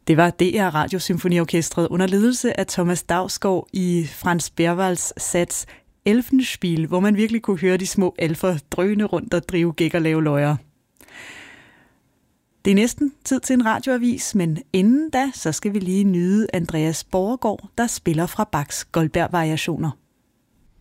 Det var DR Radiosymfoniorkestret under ledelse af Thomas Dausgaard i Franz Berwalds sats Elfenspiel, hvor man virkelig kunne høre de små elfer drøne rundt og drive gæk og lave løjer. Det er næsten tid til en radioavis, men inden da, så skal vi lige nyde Andreas Borregaard, der spiller fra Bachs Goldberg-variationer.